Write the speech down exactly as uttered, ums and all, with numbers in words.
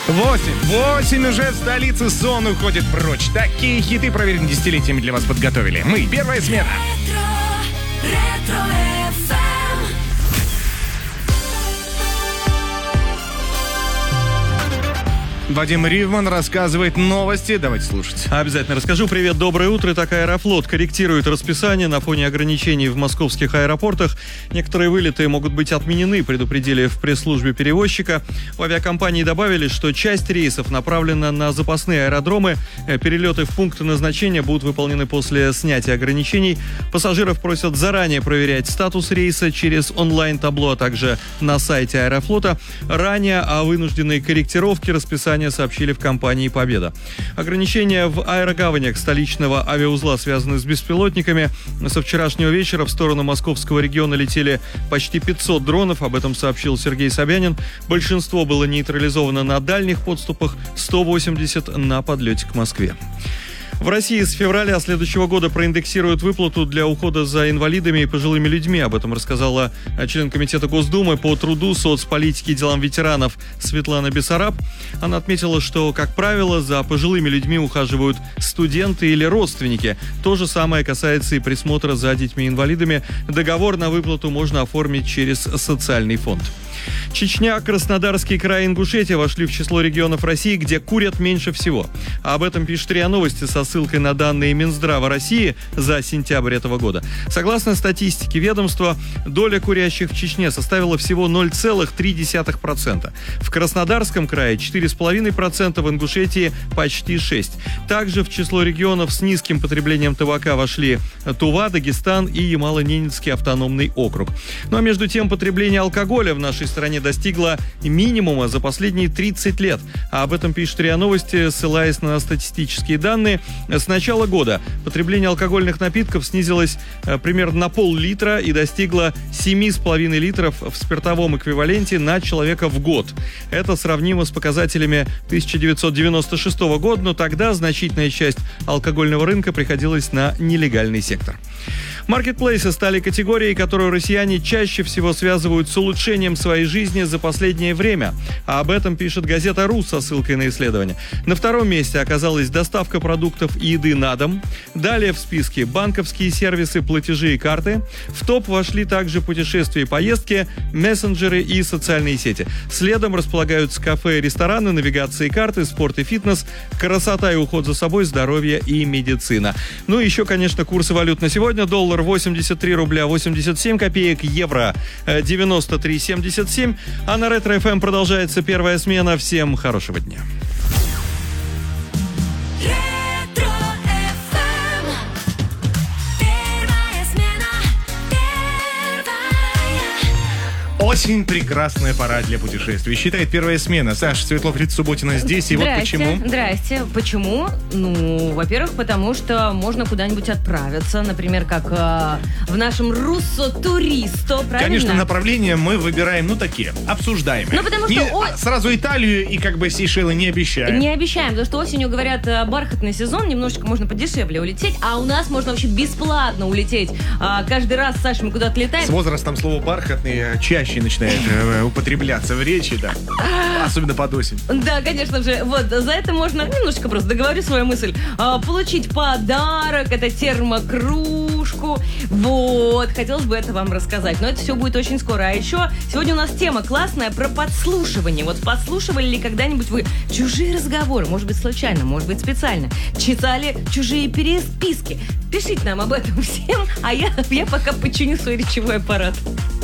Восемь. Восемь уже в столице, сон уходит прочь. Такие хиты, проверенные десятилетиями, для вас подготовили. Мы, первая смена. Ретро, ретро эф эм. Вадим Ривман рассказывает новости. Давайте слушать. Обязательно расскажу. Привет, доброе утро. Так, Аэрофлот корректирует расписание на фоне ограничений в московских аэропортах. Некоторые вылеты могут быть отменены, предупредили в пресс-службе перевозчика. В авиакомпании добавили, что часть рейсов направлена на запасные аэродромы. Перелеты в пункты назначения будут выполнены после снятия ограничений. Пассажиров просят заранее проверять статус рейса через онлайн-табло, а также на сайте Аэрофлота. Ранее о вынужденной корректировке расписания сообщили в компании «Победа». Ограничения в аэрогаванях столичного авиаузла связаны с беспилотниками. Со вчерашнего вечера в сторону московского региона летели почти пятьсот дронов, об этом сообщил Сергей Собянин. Большинство было нейтрализовано на дальних подступах, сто восемьдесят на подлете к Москве. В России с февраля следующего года проиндексируют выплату для ухода за инвалидами и пожилыми людьми. Об этом рассказала член Комитета Госдумы по труду, соцполитике и делам ветеранов Светлана Бессараб. Она отметила, что, как правило, за пожилыми людьми ухаживают студенты или родственники. То же самое касается и присмотра за детьми-инвалидами. Договор на выплату можно оформить через социальный фонд. Чечня, Краснодарский край и Ингушетия вошли в число регионов России, где курят меньше всего. Об этом пишет РИА Новости со ссылкой на данные Минздрава России за сентябрь этого года. Согласно статистике ведомства, доля курящих в Чечне составила всего ноль целых три десятых процента. В Краснодарском крае четыре целых пять десятых процента, в Ингушетии почти шесть процентов. Также в число регионов с низким потреблением табака вошли Тува, Дагестан и Ямало-Ненецкий автономный округ. Ну а между тем, потребление алкоголя в нашей стране достигла минимума за последние тридцать лет. А об этом пишет РИА Новости, ссылаясь на статистические данные. С начала года потребление алкогольных напитков снизилось э, примерно на пол-литра и достигло семь целых пять десятых литров в спиртовом эквиваленте на человека в год. Это сравнимо с показателями тысяча девятьсот девяносто шестого года, но тогда значительная часть алкогольного рынка приходилась на нелегальный сектор. Маркетплейсы стали категорией, которую россияне чаще всего связывают с улучшением своей жизни за последнее время. А об этом пишет газета «Ру» со ссылкой на исследование. На втором месте оказалась доставка продуктов и еды на дом. Далее в списке банковские сервисы, платежи и карты. В топ вошли также путешествия и поездки, мессенджеры и социальные сети. Следом располагаются кафе и рестораны, навигация и карты, спорт и фитнес, красота и уход за собой, здоровье и медицина. Ну и еще, конечно, курсы валют на сегодня. Доллар восемьдесят три рубля восемьдесят семь копеек, евро девяносто три семьдесят семь. А на Ретро эф эм продолжается первая смена. Всем хорошего дня. Ретро эф эм. Первая смена. Первая. Очень прекрасная пора для путешествий, считает первая смена. Саша Светлов, Рита Субботина здесь. И вот почему. Здрасте. Почему? Ну, во-первых, потому что можно куда-нибудь отправиться. Например, как э, в нашем Руссо Туристо, правильно? Конечно, направления мы выбираем, ну, такие, обсуждаемые. Ну, потому что Не, о- сразу Италию и как бы Сейшелы не обещаем. Не обещаем, потому что осенью, говорят, э, бархатный сезон, немножечко можно подешевле улететь, а у нас можно вообще бесплатно улететь. А, каждый раз, Саша, мы куда-то летаем. С возрастом слово «бархатный» чаще начинает э, употребляться в речи, да. Особенно под осень. Да, конечно же. Вот, за это можно, немножечко просто договорю свою мысль, а, получить подарок, это термокружку. Вот, хотелось бы это вам рассказать, но это все будет очень скоро. А еще сегодня у нас тема классная про подслушивание. Вот подслушивали ли когда-нибудь вы чужие разговоры? Может быть, случайно, может быть, специально. Читали чужие переписки? Пишите нам об этом всем, а я, я пока починю свой речевой аппарат.